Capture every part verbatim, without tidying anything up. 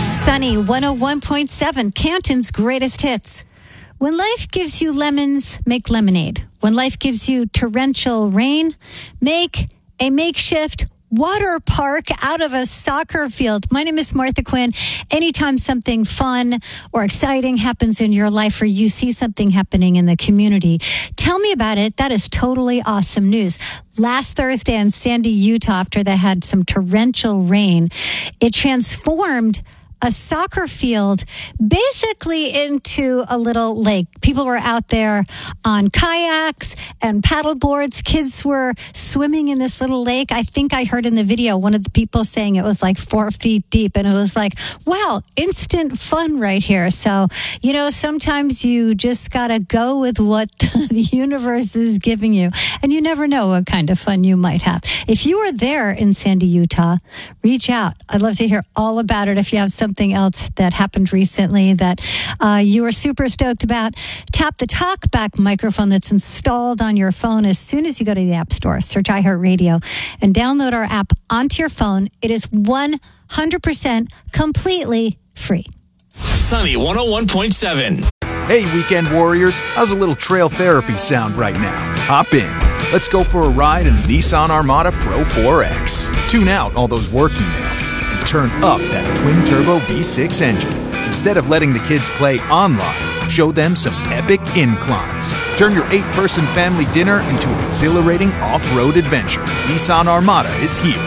Sunny one oh one point seven, Canton's greatest hits. When life gives you lemons, make lemonade. When life gives you torrential rain, make a makeshift water park out of a soccer field. My name is Martha Quinn. Anytime something fun or exciting happens in your life or you see something happening in the community, tell me about it. That is totally awesome news. Last Thursday in Sandy, Utah, after they had some torrential rain, it transformed a soccer field basically into a little lake. People were out there on kayaks and paddle boards. Kids were swimming in this little lake. I think I heard in the video one of the people saying it was like four feet deep. And it was like, wow, instant fun right here. So, you know, sometimes you just got to go with what the universe is giving you. And you never know what kind of fun you might have. If you are there in Sandy, Utah, reach out. I'd love to hear all about it. If you have some something else that happened recently that uh, you are super stoked about, tap the TalkBack microphone that's installed on your phone as soon as you go to the App Store. Search iHeartRadio and download our app onto your phone. It is one hundred percent completely free. Sunny one oh one point seven. Hey, weekend warriors. How's a little trail therapy sound right now? Hop in. Let's go for a ride in the Nissan Armada Pro four X. Tune out all those work emails and turn up that twin-turbo V six engine. Instead of letting the kids play online, show them some epic inclines. Turn your eight-person family dinner into an exhilarating off-road adventure. Nissan Armada is here.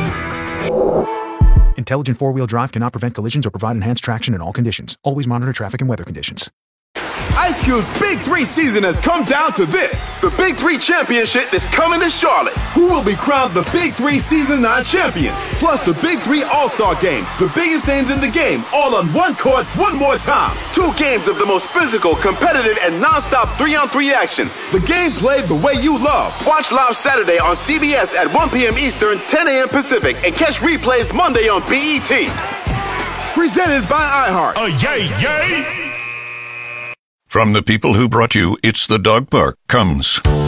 Intelligent four-wheel drive cannot prevent collisions or provide enhanced traction in all conditions. Always monitor traffic and weather conditions. Ice Cube's Big Three season has come down to this. The Big Three Championship is coming to Charlotte. Who will be crowned the Big Three Season nine champion? Plus the Big Three All-Star Game. The biggest names in the game, all on one court, one more time. Two games of the most physical, competitive, and non-stop three-on-three action. The game played the way you love. Watch live Saturday on C B S at one p.m. Eastern, ten a.m. Pacific, and catch replays Monday on B E T. Presented by iHeart. Oh, yay, yay! From the people who brought you It's the Dog Park comes